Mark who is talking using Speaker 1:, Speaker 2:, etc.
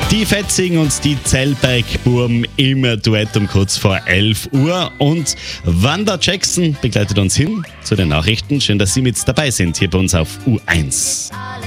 Speaker 1: Die Fetzigen und die Zellbergburm im Duett um kurz vor 11 Uhr. Und Wanda Jackson begleitet uns hin zu den Nachrichten. Schön, dass Sie mit dabei sind hier bei uns auf U1.